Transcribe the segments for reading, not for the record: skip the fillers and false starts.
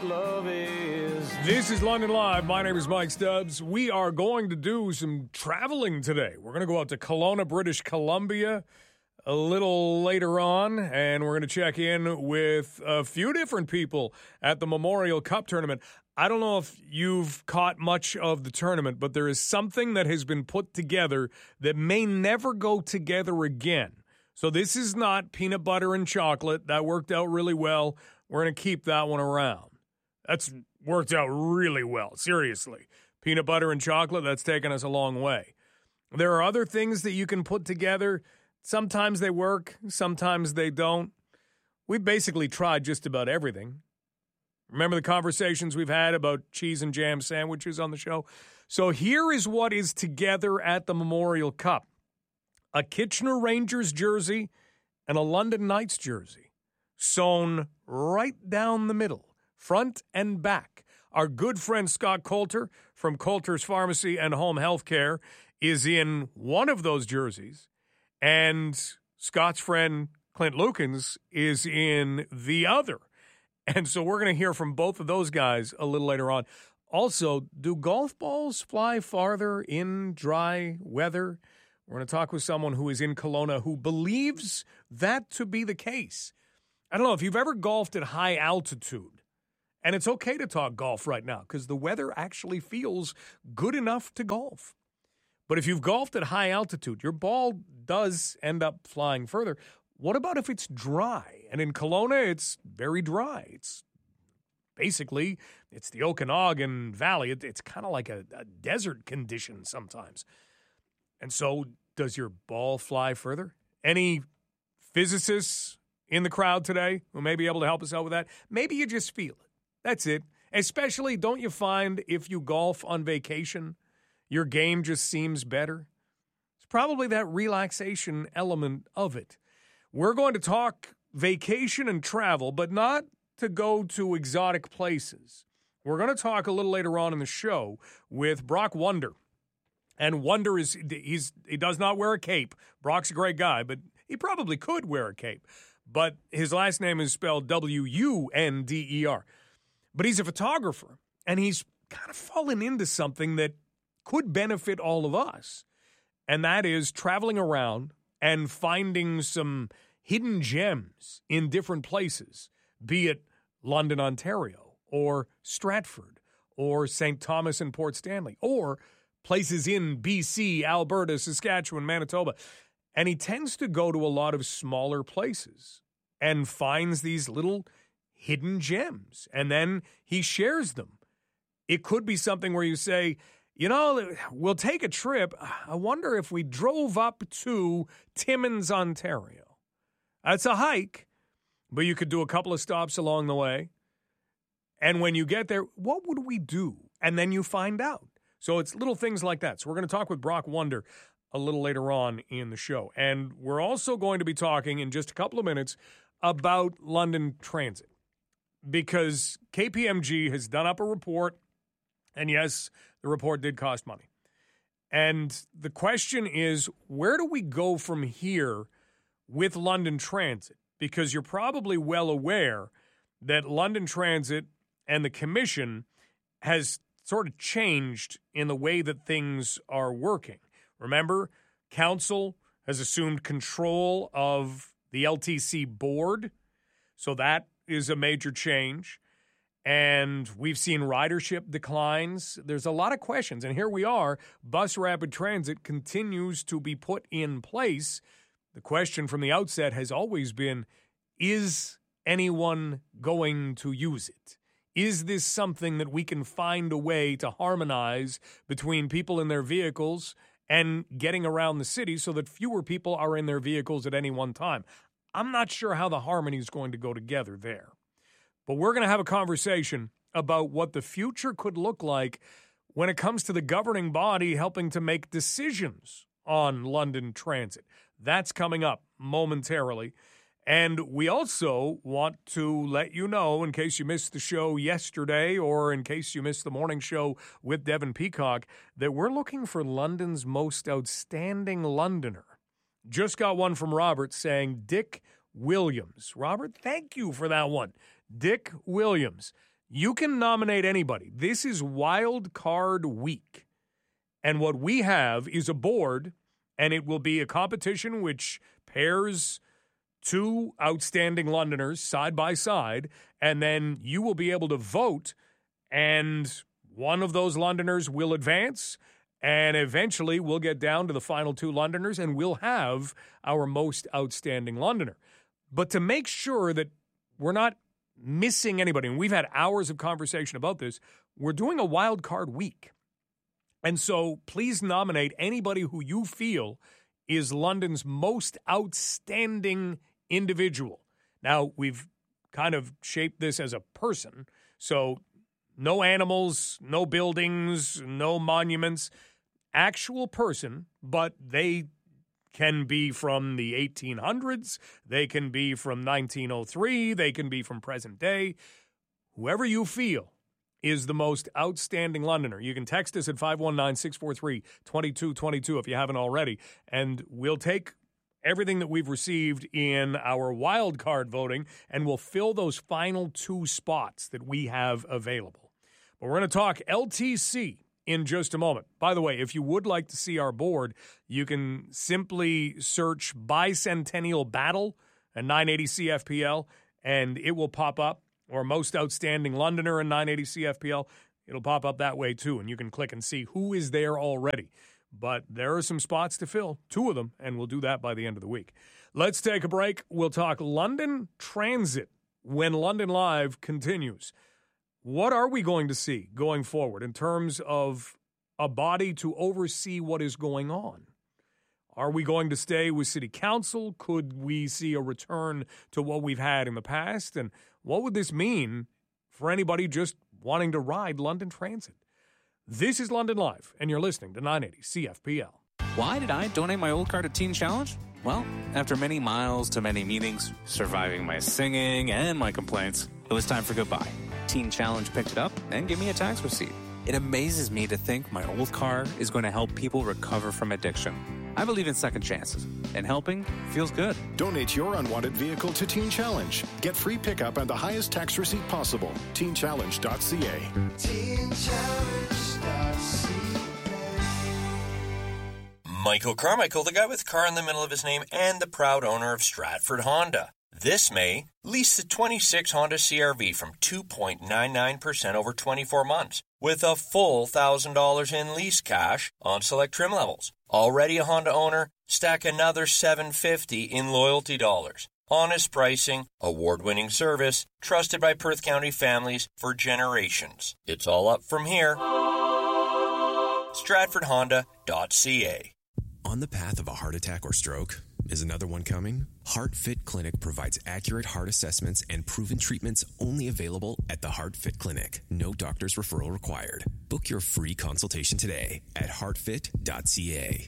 love is. This is London Live. My name is Mike Stubbs. We are going to do some traveling today. We're going to go out to Kelowna, British Columbia a little later on, and we're going to check in with a few different people at the Memorial Cup tournament. I don't know if you've caught much of the tournament, but there is something that has been put together that may never go together again. So this is not peanut butter and chocolate. That worked out really well. We're going to keep that one around. That's worked out really well, seriously. Peanut butter and chocolate, that's taken us a long way. There are other things that you can put together. Sometimes they work, sometimes they don't. We've basically tried just about everything. Remember the conversations we've had about cheese and jam sandwiches on the show? So here is what is together at the Memorial Cup. A Kitchener Rangers jersey and a London Knights jersey, sewn right down the middle, front and back. Our good friend Scott Coulter from Coulter's Pharmacy and Home Healthcare is in one of those jerseys, and Scott's friend Clint Lukens is in the other. And so we're going to hear from both of those guys a little later on. Also, do golf balls fly farther in dry weather? We're going to talk with someone who is in Kelowna who believes that to be the case. I don't know if you've ever golfed at high altitude, and it's okay to talk golf right now because the weather actually feels good enough to golf. But if you've golfed at high altitude, your ball does end up flying further. What about if it's dry? And in Kelowna, it's very dry. It's basically, it's the Okanagan Valley. It's kind of like a desert condition sometimes. And so, does your ball fly further? Any physicists in the crowd today who may be able to help us out with that? Maybe you just feel it. That's it. Especially, don't you find if you golf on vacation, your game just seems better? It's probably that relaxation element of it. We're going to talk vacation and travel, but not to go to exotic places. We're going to talk a little later on in the show with Brock Wonder. And Wonder he does not wear a cape. Brock's a great guy, but he probably could wear a cape. But his last name is spelled W-U-N-D-E-R. But he's a photographer, and he's kind of fallen into something that could benefit all of us. And that is traveling around and finding some hidden gems in different places, be it London, Ontario, or Stratford, or St. Thomas and Port Stanley, or places in BC, Alberta, Saskatchewan, Manitoba. And he tends to go to a lot of smaller places and finds these little hidden gems. And then he shares them. It could be something where you say, you know, we'll take a trip. I wonder if we drove up to Timmins, Ontario. That's a hike, but you could do a couple of stops along the way. And when you get there, what would we do? And then you find out. So it's little things like that. So we're going to talk with Brock Wonder a little later on in the show. And we're also going to be talking in just a couple of minutes about London Transit, because KPMG has done up a report, and yes, the report did cost money. And the question is, where do we go from here with London Transit? Because you're probably well aware that London Transit and the Commission has sort of changed in the way that things are working. Remember, Council has assumed control of the LTC board, so that is a major change. And we've seen ridership declines. There's a lot of questions, and here we are. Bus Rapid Transit continues to be put in place. The question from the outset has always been, is anyone going to use it? Is this something that we can find a way to harmonize between people in their vehicles and getting around the city so that fewer people are in their vehicles at any one time? I'm not sure how the harmony is going to go together there. But we're going to have a conversation about what the future could look like when it comes to the governing body helping to make decisions on London Transit. That's coming up momentarily. And we also want to let you know, in case you missed the show yesterday or in case you missed the morning show with Devin Peacock, that we're looking for London's most outstanding Londoner. Just got one from Robert saying Dick Williams. Robert, thank you for that one. Dick Williams. You can nominate anybody. This is Wild Card Week. And what we have is a board, and it will be a competition which pairs two outstanding Londoners side by side, and then you will be able to vote, and one of those Londoners will advance, and eventually we'll get down to the final two Londoners, and we'll have our most outstanding Londoner. But to make sure that we're not missing anybody, and we've had hours of conversation about this, we're doing a Wild Card Week. And so please nominate anybody who you feel is London's most outstanding individual. Now, we've kind of shaped this as a person, so no animals, no buildings, no monuments, actual person, but they can be from the 1800s, they can be from 1903, they can be from present day. Whoever you feel is the most outstanding Londoner. You can text us at 519-643-2222 if you haven't already, and we'll take everything that we've received in our wild card voting, and we'll fill those final two spots that we have available. But we're going to talk LTC in just a moment. By the way, if you would like to see our board, you can simply search Bicentennial Battle and 980 CFPL, and it will pop up, or Most Outstanding Londoner and 980 CFPL. It'll pop up that way, too, and you can click and see who is there already. But there are some spots to fill, two of them, and we'll do that by the end of the week. Let's take a break. We'll talk London Transit when London Live continues. What are we going to see going forward in terms of a body to oversee what is going on? Are we going to stay with City Council? Could we see a return to what we've had in the past? And what would this mean for anybody just wanting to ride London Transit? This is London Live, and you're listening to 980 CFPL. Why did I donate my old car to Teen Challenge? Well, after many miles to many meetings, surviving my singing and my complaints, it was time for goodbye. Teen Challenge picked it up and gave me a tax receipt. It amazes me to think my old car is going to help people recover from addiction. I believe in second chances, and helping feels good. Donate your unwanted vehicle to Teen Challenge. Get free pickup and the highest tax receipt possible. TeenChallenge.ca. Michael Carmichael, the guy with car in the middle of his name and the proud owner of Stratford Honda. This May, lease the 26 Honda CR-V from 2.99% over 24 months with a full $1,000 in lease cash on select trim levels. Already a Honda owner? Stack another $750 in loyalty dollars. Honest pricing, award-winning service, trusted by Perth County families for generations. It's all up from here. StratfordHonda.ca. On the path of a heart attack or stroke? Is another one coming? HeartFit Clinic provides accurate heart assessments and proven treatments only available at the HeartFit Clinic. No doctor's referral required. Book your free consultation today at heartfit.ca.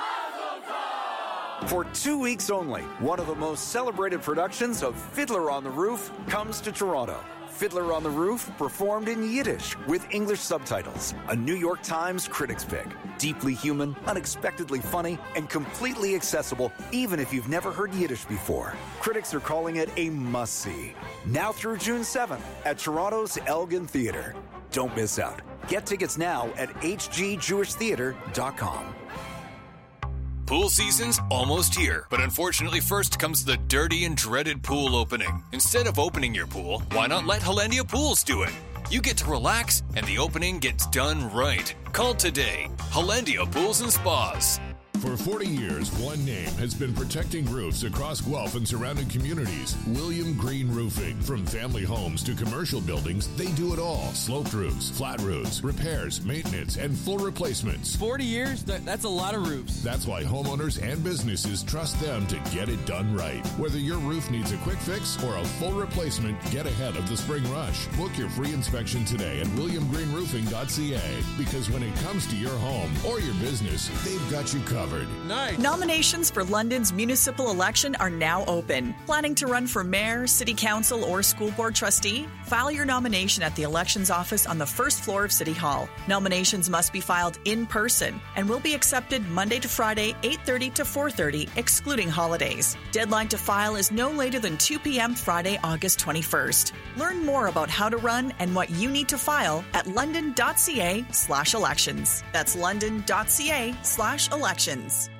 For 2 weeks only, one of the most celebrated productions of Fiddler on the Roof comes to Toronto. Fiddler on the Roof performed in Yiddish with English subtitles. A New York Times critics pick. Deeply human, unexpectedly funny, and completely accessible even if you've never heard Yiddish before. Critics are calling it a must-see. Now through June 7th at Toronto's Elgin Theatre. Don't miss out. Get tickets now at hgjewishtheatre.com. Pool season's almost here, but unfortunately first comes the dirty and dreaded pool opening. Instead of opening your pool, why not let Hollandia Pools do it? You get to relax, and the opening gets done right. Call today. Hollandia Pools and Spas. For 40 years, one name has been protecting roofs across Guelph and surrounding communities. William Green Roofing. From family homes to commercial buildings, they do it all. Sloped roofs, flat roofs, repairs, maintenance, and full replacements. 40 years? That's a lot of roofs. That's why homeowners and businesses trust them to get it done right. Whether your roof needs a quick fix or a full replacement, get ahead of the spring rush. Book your free inspection today at williamgreenroofing.ca, because when it comes to your home or your business, they've got you covered. Guildford. Nice. Nominations for London's municipal election are now open. Planning to run for mayor, city council, or school board trustee? File your nomination at the elections office on the first floor of City Hall. Nominations must be filed in person and will be accepted Monday to Friday, 8:30 to 4:30, excluding holidays. Deadline to file is no later than 2 p.m. Friday, August 21st. Learn more about how to run and what you need to file at london.ca/elections. That's london.ca/elections.